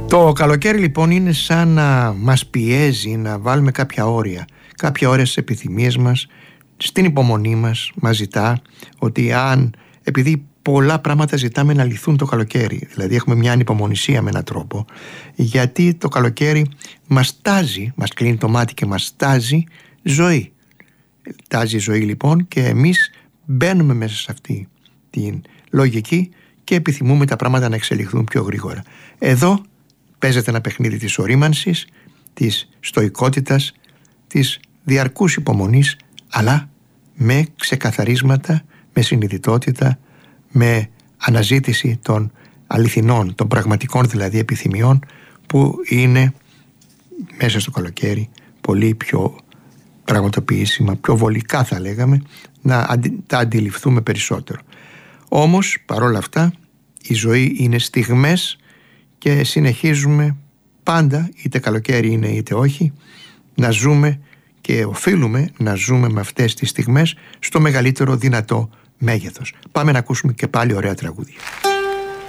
Το καλοκαίρι λοιπόν είναι σαν να μας πιέζει να βάλουμε κάποια όρια στις επιθυμίες μας, στην υπομονή μας. Μας ζητά ότι επειδή πολλά πράγματα ζητάμε να λυθούν το καλοκαίρι, δηλαδή έχουμε μια ανυπομονησία με έναν τρόπο, γιατί το καλοκαίρι μας τάζει, μας κλείνει το μάτι και μας τάζει ζωή. Τάζει ζωή λοιπόν και εμείς μπαίνουμε μέσα σε αυτή την λογική και επιθυμούμε τα πράγματα να εξελιχθούν πιο γρήγορα. Εδώ παίζεται ένα παιχνίδι της ορίμανσης, της στοικότητας, της διαρκούς υπομονής, αλλά με ξεκαθαρίσματα, με συνειδητότητα, με αναζήτηση των αληθινών, των πραγματικών δηλαδή επιθυμιών, που είναι μέσα στο καλοκαίρι πολύ πιο πραγματοποιήσιμα, πιο βολικά θα λέγαμε, να τα αντιληφθούμε περισσότερο. Όμως παρόλα αυτά η ζωή είναι στιγμές και συνεχίζουμε πάντα, είτε καλοκαίρι είναι είτε όχι, να ζούμε και οφείλουμε να ζούμε με αυτές τις στιγμές στο μεγαλύτερο δυνατό μέγεθος. Πάμε να ακούσουμε και πάλι ωραία τραγούδια.